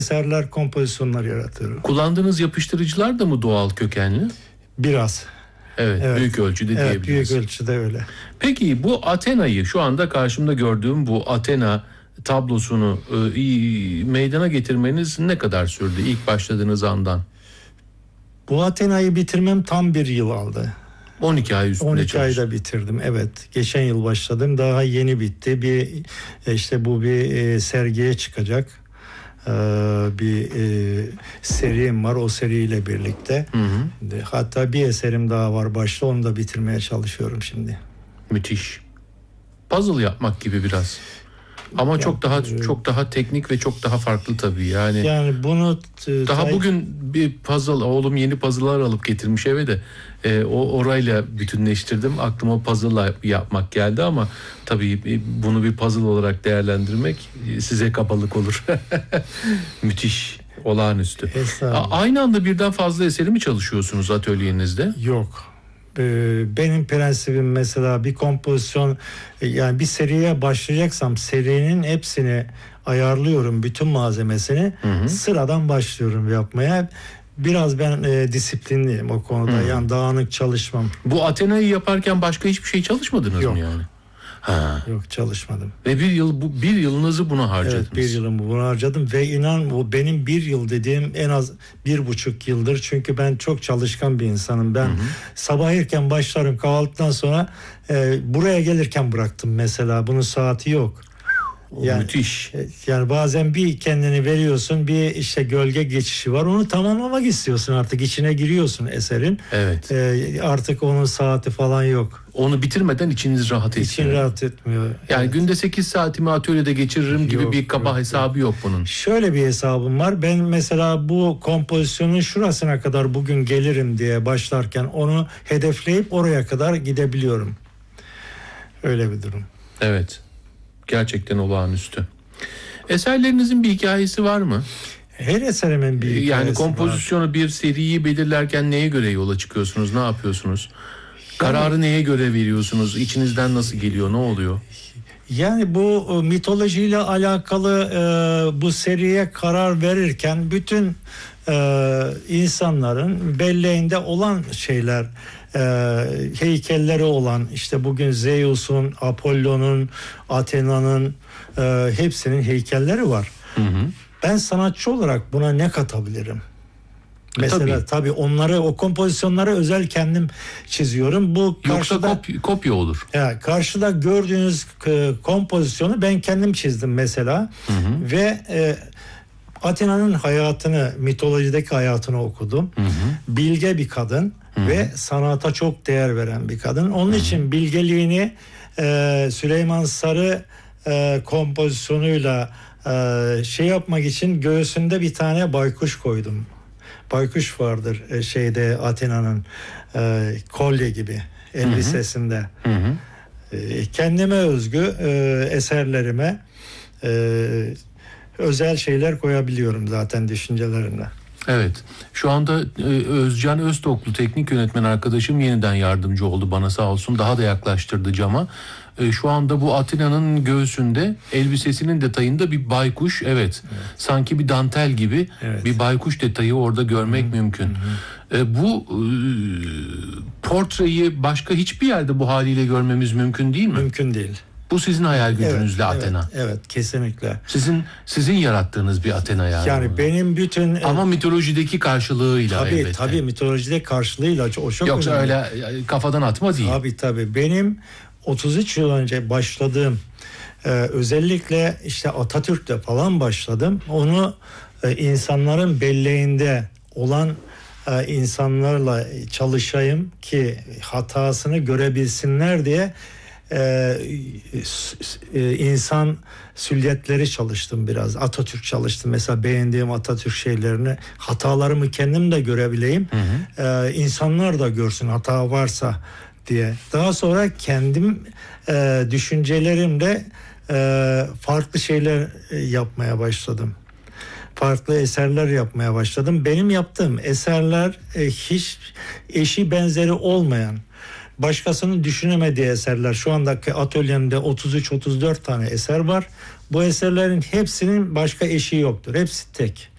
eserler, kompozisyonlar yaratıyorum. Kullandığınız yapıştırıcılar da mı doğal kökenli? Biraz. Evet, büyük ölçüde evet, diyebiliriz. büyük ölçüde öyle. Peki bu Athena'yı, şu anda karşımda gördüğüm bu Athena tablosunu meydana getirmeniz ne kadar sürdü ilk başladığınız andan? Bu Athena'yı bitirmem tam bir yıl aldı. 12 ay üstünde 12 çalıştım. ayda bitirdim. Evet. Geçen yıl başladım. Daha yeni bitti. Bu bir sergiye çıkacak. Bir serim var. O seriyle birlikte. Hatta bir eserim daha var başta. Onu da bitirmeye çalışıyorum şimdi. Müthiş. Puzzle yapmak gibi biraz. Ama çok daha teknik ve çok daha farklı tabii. Yani bunu daha bugün bir puzzle, oğlum yeni puzzle'lar alıp getirmiş eve de orayla bütünleştirdim. Aklıma puzzle yapmak geldi ama tabii bunu bir puzzle olarak değerlendirmek size kabalık olur. Müthiş, olağanüstü. Aynı anda birden fazla eseri mi çalışıyorsunuz atölyenizde? Yok. Benim prensibim mesela bir kompozisyon, yani bir seriye başlayacaksam serinin hepsini ayarlıyorum, bütün malzemesini. Sıradan başlıyorum yapmaya. Biraz ben disiplinliyim o konuda. Yani dağınık çalışmam. Bu Athena'yı yaparken başka hiçbir şey çalışmadınız mı yani? Yok, çalışmadım. Ve bir yılınızı buna harcadınız. Evet, bir yılımı buna harcadım ve inan bu benim bir yıl dediğim en az 1,5 yıldır. Çünkü ben çok çalışkan bir insanım. Ben sabah erken başlarım, kahvaltıdan sonra buraya gelirken bıraktım mesela. Bunun saati yok. Yani, müthiş. Yani bazen bir kendini veriyorsun, bir işte gölge geçişi var. Onu tamamlamak istiyorsun, artık içine giriyorsun eserin. Evet. Artık onun saati falan yok. Onu bitirmeden içiniz rahat etmiyor. İçin rahat etmiyor. Yani günde 8 saatimi atölyede geçiririm gibi bir kaba hesabı yok bunun. Şöyle bir hesabım var. Ben mesela bu kompozisyonun şurasına kadar bugün gelirim diye başlarken onu hedefleyip oraya kadar gidebiliyorum. Öyle bir durum. Evet. Gerçekten olağanüstü. Eserlerinizin bir hikayesi var mı? Her eserimin bir hikayesi yani kompozisyonu var. Bir seriyi belirlerken neye göre yola çıkıyorsunuz? Ne yapıyorsunuz? Kararı neye göre veriyorsunuz? İçinizden nasıl geliyor? Ne oluyor? Yani bu mitolojiyle alakalı bu seriye karar verirken bütün insanların belleğinde olan şeyler, heykelleri olan, işte bugün Zeus'un, Apollo'nun, Athena'nın hepsinin heykelleri var. Ben sanatçı olarak buna ne katabilirim? Mesela tabii onları, o kompozisyonları özel kendim çiziyorum. Bu karşıda, yoksa kopya olur. Karşıda gördüğünüz kompozisyonu ben kendim çizdim mesela. Ve Athena'nın hayatını, mitolojideki hayatını okudum. Bilge bir kadın ve sanata çok değer veren bir kadın. Onun için bilgeliğini Süleyman Sarı kompozisyonuyla yapmak için göğsünde bir tane baykuş koydum. Baykuş vardır Athena'nın kolye gibi elbisesinde. Kendime özgü eserlerime özel şeyler koyabiliyorum zaten düşüncelerimle. Evet. Şu anda Özcan Öztoklu teknik yönetmen arkadaşım yeniden yardımcı oldu bana, sağ olsun. Daha da yaklaştırdı cama. Şu anda bu Athena'nın göğsünde, elbisesinin detayında bir baykuş, evet. Sanki bir dantel gibi bir baykuş detayı orada görmek mümkün. Bu portreyi başka hiçbir yerde bu haliyle görmemiz mümkün değil mi? Mümkün değil. Bu sizin hayal gücünüzle Athena. Evet, kesinlikle. Sizin yarattığınız bir Athena yani. Yani benim bütün... Ama mitolojideki karşılığıyla elbette. Tabii mitolojideki karşılığıyla o çok yoksa önemli. Öyle kafadan atma değil. Tabii. Benim 33 yıl önce başladığım, özellikle işte Atatürk'le falan başladım. Onu insanların belleğinde olan insanlarla çalışayım ki hatasını görebilsinler diye insan süliyetleri çalıştım biraz. Atatürk çalıştım. Mesela beğendiğim Atatürk şeylerini, hatalarımı kendim de görebileyim. İnsanlar da görsün hata varsa diye. Daha sonra kendim düşüncelerimle farklı şeyler yapmaya başladım. Farklı eserler yapmaya başladım. Benim yaptığım eserler hiç eşi benzeri olmayan, başkasının düşünemediği eserler. Şu andaki atölyemde 33-34 tane eser var. Bu eserlerin hepsinin başka eşi yoktur. Hepsi tek.